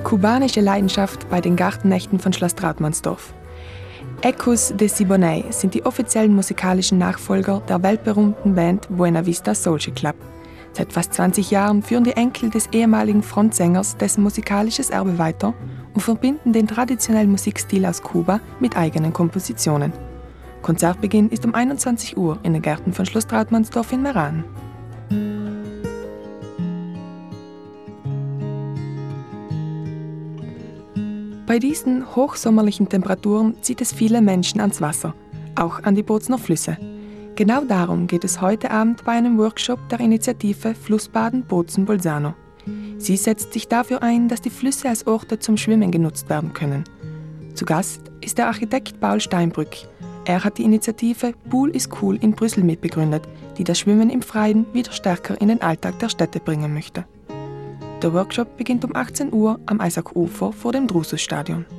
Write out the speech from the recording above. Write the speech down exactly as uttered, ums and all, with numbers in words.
kubanische Leidenschaft bei den Gartennächten von Schloss Trautmannsdorf. Ecos de Siboney sind die offiziellen musikalischen Nachfolger der weltberühmten Band Buena Vista Social Club. Seit fast zwanzig Jahren führen die Enkel des ehemaligen Frontsängers dessen musikalisches Erbe weiter und verbinden den traditionellen Musikstil aus Kuba mit eigenen Kompositionen. Konzertbeginn ist um einundzwanzig Uhr in den Gärten von Schloss Trautmannsdorf in Meran. Bei diesen hochsommerlichen Temperaturen zieht es viele Menschen ans Wasser, auch an die Bozner Flüsse. Genau darum geht es heute Abend bei einem Workshop der Initiative Flussbaden Bozen-Bolzano. Sie setzt sich dafür ein, dass die Flüsse als Orte zum Schwimmen genutzt werden können. Zu Gast ist der Architekt Paul Steinbrück. Er hat die Initiative Pool is Cool in Brüssel mitbegründet, die das Schwimmen im Freien wieder stärker in den Alltag der Städte bringen möchte. Der Workshop beginnt um achtzehn Uhr am Eisakufer vor dem Drusus-Stadion.